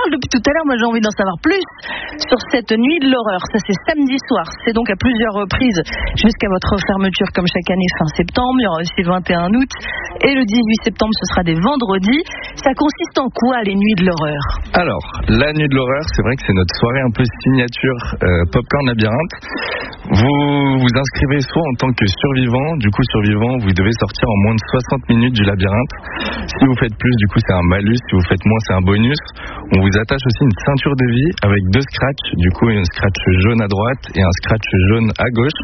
parle depuis tout à l'heure. Moi, j'ai envie d'en savoir plus sur cette nuit de l'horreur. Ça, c'est samedi soir. C'est donc à plusieurs reprises jusqu'à votre fermeture, comme chaque année, fin septembre. Il y aura aussi le 21 août. Et le 18 septembre, ce sera des vendredis. Ça consiste en quoi, les nuits de l'horreur? Alors, la nuit de l'horreur, c'est vrai que c'est notre soirée un peu signature Popcorn Labyrinthe. Vous vous inscrivez soit en tant que survivant. Du coup, survivant, vous devez sortir en moins de 60 minutes du labyrinthe. Si vous faites plus, du coup, c'est un malus. Si vous faites moins, c'est un bonus. On vous attache aussi une ceinture de vie avec 2 scratchs. Du coup, un scratch jaune à droite et un scratch jaune à gauche.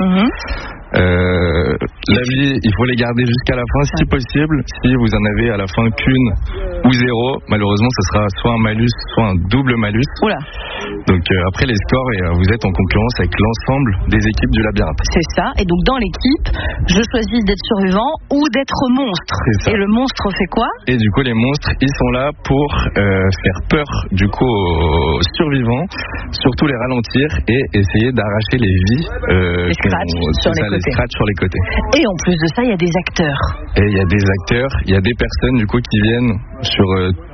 La vie, il faut les garder jusqu'à la fin si possible. Si vous en avez à la fin qu'une ou 0, malheureusement, ce sera soit un malus, soit un double malus. Oula. Donc après les scores, vous êtes en concurrence avec l'ensemble des équipes du labyrinthe. C'est ça. Et donc dans l'équipe, je choisis d'être survivant ou d'être monstre. C'est ça. Et le monstre fait quoi? Et du coup, les monstres, ils sont là pour faire peur du coup aux survivants, surtout les ralentir et essayer d'arracher les vies. Les scratchs sur les côtés. Et en plus de ça, il y a des acteurs. Et il y a des acteurs, il y a des personnes du coup qui viennent sur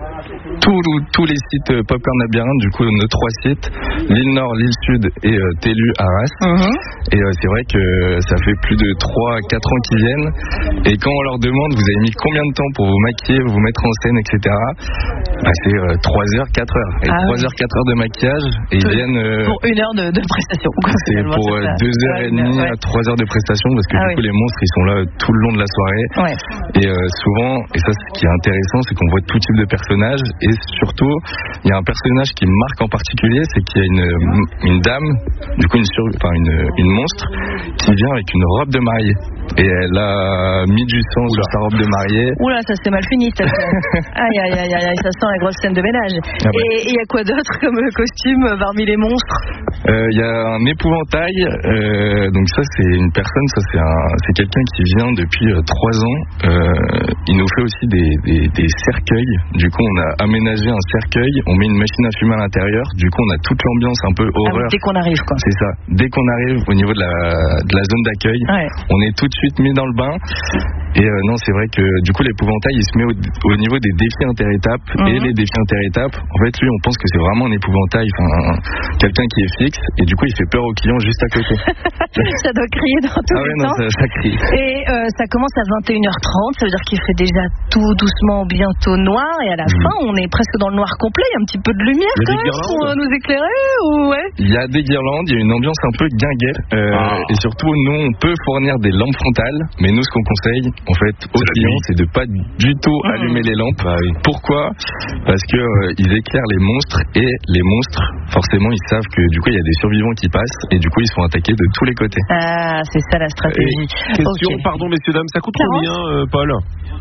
tous les sites Popcorn Labyrinthe, du coup nos 3 sites, l'île Nord, l'île Sud et Télu, Arras. Et c'est vrai que ça fait plus de 3 à 4 ans qu'ils viennent. Et quand on leur demande, vous avez mis combien de temps pour vous maquiller, vous mettre en scène, etc. C'est 3 heures, 4 heures. Et 3 heures, 4 heures de maquillage. Et ils viennent... pour 1 heure de prestation. C'est pour 2 heures et demie à 3 heures de prestation, parce que du coup les monstres, ils sont là tout le long de la soirée. Et souvent, et ça, ce qui est intéressant, c'est qu'on voit tout type de personnages. Et surtout, il y a un personnage qui me marque en particulier, c'est qu'il y a une dame, du coup une monstre, qui vient avec une robe de mariée. Et elle a mis du sang sur sa robe de mariée. Oula, ça c'est mal fini cette scène. Aïe, ça sent la grosse scène de ménage. Et il y a quoi d'autre comme costume parmi les monstres? Il y a un épouvantail. Donc ça c'est une personne, c'est quelqu'un qui vient depuis 3 ans. Il nous fait aussi des cercueils. Du coup on a aménagé un cercueil, on met une machine à fumer à l'intérieur. Du coup on a toute l'ambiance un peu horreur. Dès qu'on arrive quoi. C'est ça. Dès qu'on arrive au niveau de la zone d'accueil, on est tout de suite mis dans le bain. Et non, c'est vrai que du coup l'épouvantail il se met au niveau des défis interétapes. Et les défis interétapes, en fait lui on pense que c'est vraiment un épouvantail, quelqu'un qui est fixe, et du coup il fait peur aux clients juste à côté. Ça doit crier dans tous les temps. Ça crie. Et ça commence à 21h30, ça veut dire qu'il fait déjà tout doucement bientôt noir, et à la fin on est presque dans le noir complet. Il y a un petit peu de lumière quand même pour nous éclairer ou Il y a des guirlandes, il y a une ambiance un peu guinguette, et surtout nous on peut fournir des lampes frontales, mais nous ce qu'on conseille en fait aux clients, c'est de pas du tout allumer les lampes. Pourquoi? Parce que ils éclairent les monstres, et les monstres forcément ils savent que du coup il y a des survivants qui passent, et du coup ils sont attaqués de tous les côtés. Ah, c'est ça la stratégie. Question, pardon messieurs dames, ça coûte combien Paul?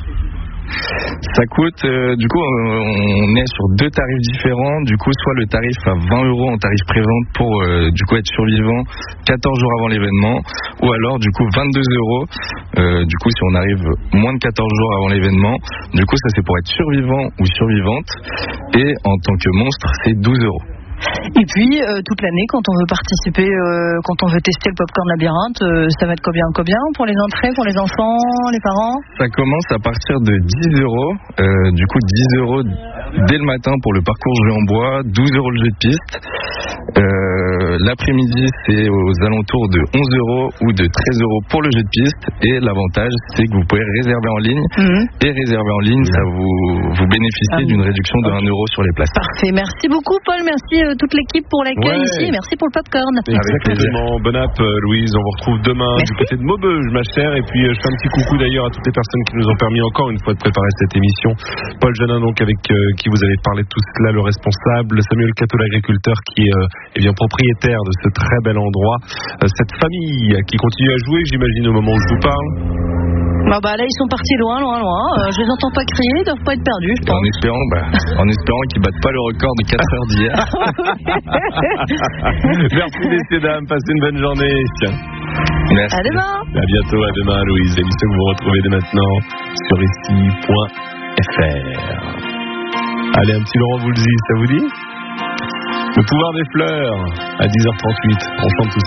Ça coûte, du coup, on est sur 2 tarifs différents. Du coup, soit le tarif à 20 € en tarif pré-vente pour, du coup, être survivant 14 jours avant l'événement, ou alors, du coup, 22 €. Du coup, si on arrive moins de 14 jours avant l'événement, du coup, ça c'est pour être survivant ou survivante. Et en tant que monstre, c'est 12 €. Et puis, toute l'année, quand on veut participer, quand on veut tester le Popcorn Labyrinthe, ça va être combien pour les entrées, pour les enfants, les parents? Ça commence à partir de 10 €. Du coup, 10 € dès le matin pour le parcours jeu en bois, 12 € le jeu de piste. L'après-midi, c'est aux alentours de 11 € ou de 13 € pour le jeu de piste. Et l'avantage, c'est que vous pouvez réserver en ligne. Et réserver en ligne, ça vous bénéficiez d'une réduction de 1 € sur les places. Parfait. Merci beaucoup, Paul. Merci toute l'équipe pour l'accueil ici. Merci pour le popcorn. Exactement. Bon app, Louise. On vous retrouve demain du côté de Maubeuge, ma chère. Et puis, je fais un petit coucou d'ailleurs à toutes les personnes qui nous ont permis encore une fois de préparer cette émission. Paul Janin, donc, avec qui vous avez parlé de tout cela, le responsable. Samuel Cateau, l'agriculteur, qui est bien propriétaire de ce très bel endroit. Cette famille qui continue à jouer, j'imagine, au moment où je vous parle. Là ils sont partis loin. Je les entends pas crier, ils doivent pas être perdus, je pense. En espérant qu'ils battent pas le record de 4 heures d'hier. Merci messieurs dames, passez une bonne journée. Merci. À demain. À bientôt, à demain Louise. L'émission que vous retrouvez dès maintenant sur ici.fr. Allez, un petit Laurent Voulzy, ça vous dit? Le pouvoir des fleurs à 10h38. On chante tout ça.